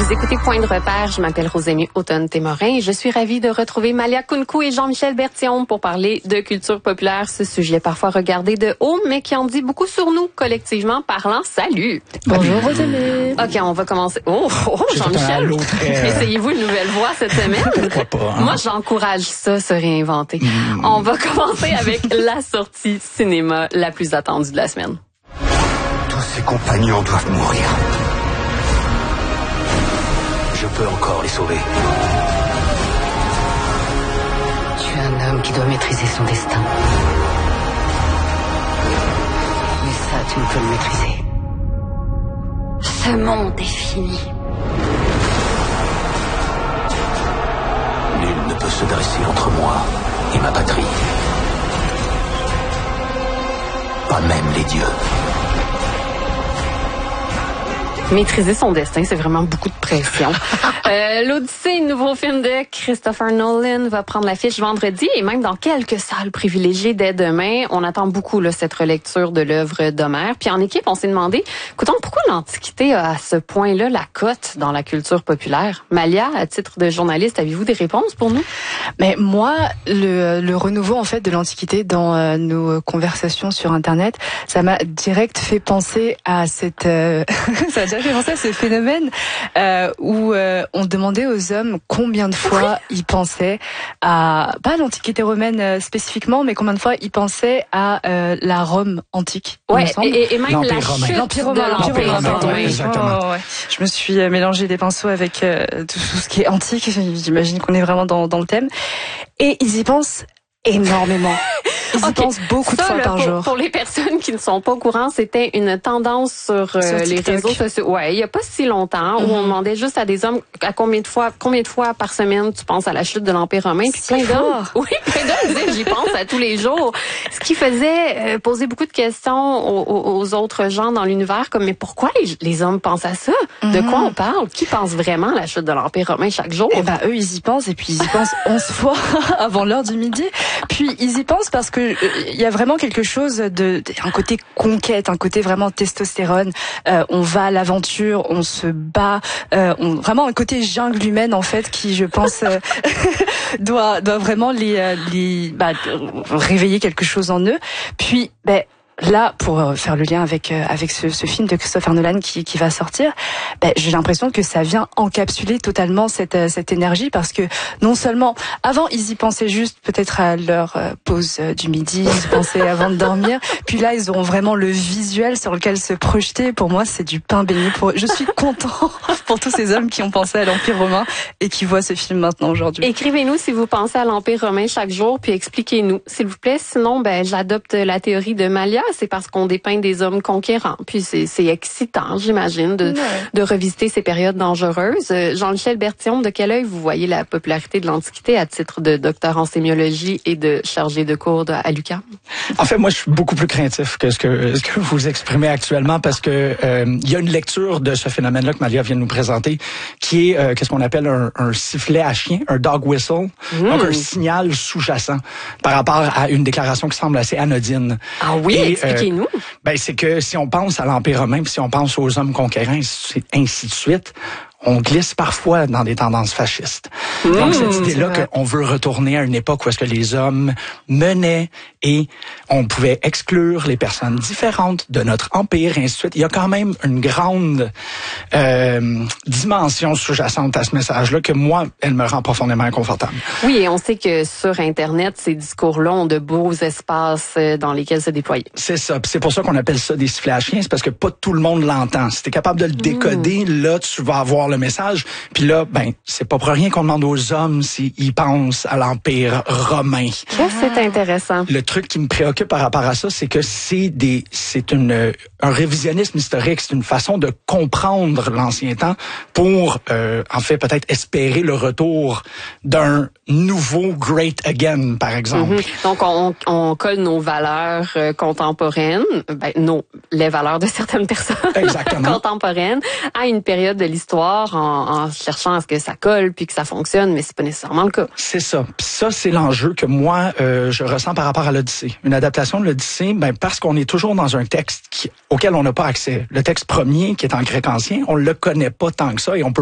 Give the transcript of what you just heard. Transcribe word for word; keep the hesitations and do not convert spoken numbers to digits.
Vous écoutez Point de repère, je m'appelle Rosémie Automne-Témorin et je suis ravie de retrouver Malia Kounkou et Jean-Michel Bertillon pour parler de culture populaire, ce sujet parfois regardé de haut, mais qui en dit beaucoup sur nous, collectivement parlant. Salut! Bonjour Rosémie! OK, on va commencer. Oh, oh Jean-Michel! Très... Essayez-vous une nouvelle voix cette semaine? Pourquoi pas? Hein? Moi, j'encourage ça, se réinventer. Mmh. On va commencer avec la sortie cinéma la plus attendue de la semaine. Tous ses compagnons doivent mourir. Je peux encore les sauver. Tu es un homme qui doit maîtriser son destin. Mais ça, tu ne peux le maîtriser. Ce monde est fini. Nul ne peut se dresser entre moi et ma patrie. Pas même les dieux. Maîtriser son destin, c'est vraiment beaucoup de pression. euh, L'Odyssée, nouveau film de Christopher Nolan, va prendre l'affiche vendredi et même dans quelques salles privilégiées dès demain. On attend beaucoup là, cette relecture de l'œuvre d'Homère. Puis en équipe, on s'est demandé, écoutons, pourquoi l'Antiquité a à ce point-là la cote dans la culture populaire? Malia, à titre de journaliste, avez-vous des réponses pour nous? Mais moi, le, le renouveau en fait de l'Antiquité dans euh, nos conversations sur Internet, ça m'a direct fait penser à cette... Euh, ça a déjà fait penser à ce phénomène euh, où euh, on demandait aux hommes combien de fois oui. ils pensaient à, pas l'Antiquité romaine euh, spécifiquement, mais combien de fois ils pensaient à euh, la Rome antique. Ouais, et, et même la romain. chute L'Empire romain. L'Empire romain, romain, romain oui. exactement. Oh, ouais. Je me suis euh, mélangé des pinceaux avec euh, tout, tout ce qui est antique. J'imagine qu'on est vraiment dans, dans le thème. Et ils y pensent énormément. Ils okay. y pensent beaucoup de ça, fois là, par pour, jour. Pour les personnes qui ne sont pas au courant, c'était une tendance sur, euh, sur les réseaux sociaux. Ouais, il y a pas si longtemps mm-hmm. où on demandait juste à des hommes à combien de fois, combien de fois par semaine tu penses à la chute de l'Empire romain. Puis plein d'hommes, oui, plein d'hommes disaient j'y pense à tous les jours. Ce qui faisait euh, poser beaucoup de questions aux, aux, aux autres gens dans l'univers, comme mais pourquoi les, les hommes pensent à ça? Mm-hmm. De quoi on parle? Qui pense vraiment à la chute de l'Empire romain chaque jour? Eh ben eux ils y pensent et puis ils y pensent onze fois avant l'heure du midi. Puis ils y pensent parce que il y a vraiment quelque chose de, de un côté conquête, un côté vraiment testostérone. Euh, on va à l'aventure, on se bat, euh, on, vraiment un côté jungle humaine en fait qui, je pense, euh, doit doit vraiment les les bah, réveiller quelque chose en eux. Puis ben là, pour faire le lien avec avec ce, ce film de Christopher Nolan qui qui va sortir, ben, j'ai l'impression que ça vient encapsuler totalement cette cette énergie parce que non seulement avant ils y pensaient juste peut-être à leur pause du midi, ils y pensaient avant de dormir, puis là ils auront vraiment le visuel sur lequel se projeter. Pour moi, c'est du pain béni. Pour je suis content pour tous ces hommes qui ont pensé à l'Empire romain et qui voient ce film maintenant aujourd'hui. Écrivez-nous si vous pensez à l'Empire romain chaque jour, puis expliquez-nous, s'il vous plaît. Sinon, ben j'adopte la théorie de Malia. C'est parce qu'on dépeint des hommes conquérants. Puis c'est, c'est excitant, j'imagine, de, ouais. de revisiter ces périodes dangereuses. Jean-Michel Bertillon, de quel œil vous voyez la popularité de l'Antiquité à titre de docteur en sémiologie et de chargé de cours de, à l'U Q A M? En fait, moi, je suis beaucoup plus craintif que ce que, ce que vous exprimez actuellement parce que euh, il y a une lecture de ce phénomène-là que Malia vient de nous présenter qui est, euh, qu'est-ce qu'on appelle un, un sifflet à chien, un dog whistle, mmh. donc un signal sous-jacent par rapport à une déclaration qui semble assez anodine. Ah oui, et, expliquez-nous. Euh, ben, c'est que si on pense à l'Empire romain, puis si on pense aux hommes conquérants, et ainsi de suite, on glisse parfois dans des tendances fascistes. Mmh, Donc, cette idée-là qu'on veut retourner à une époque où est-ce que les hommes menaient et on pouvait exclure les personnes différentes de notre empire, et ainsi de suite. Il y a quand même une grande euh, dimension sous-jacente à ce message-là que moi, elle me rend profondément inconfortable. Oui, et on sait que sur Internet, ces discours-là ont de beaux espaces dans lesquels se déployer. C'est ça. Puis c'est pour ça qu'on appelle ça des sifflets à chiens. C'est parce que pas tout le monde l'entend. Si t'es capable de le décoder, mmh. là, tu vas avoir le message. Puis là, ben, c'est pas pour rien qu'on demande aux hommes s'ils pensent à l'Empire romain. C'est intéressant. Le truc qui me préoccupe par rapport à ça, c'est que c'est des, c'est une, un révisionnisme historique. C'est une façon de comprendre l'ancien temps pour, euh, en fait, peut-être espérer le retour d'un nouveau Great Again, par exemple. Mm-hmm. Donc, on, on colle nos valeurs euh, contemporaines, ben, nos, les valeurs de certaines personnes contemporaines à une période de l'histoire en, en cherchant à ce que ça colle puis que ça fonctionne, mais c'est pas nécessairement le cas. C'est ça. Puis ça, c'est l'enjeu que moi, euh, je ressens par rapport à l'Odyssée. Une adaptation de l'Odyssée, ben, parce qu'on est toujours dans un texte qui, auquel on n'a pas accès. Le texte premier, qui est en grec ancien, on le connaît pas tant que ça et on peut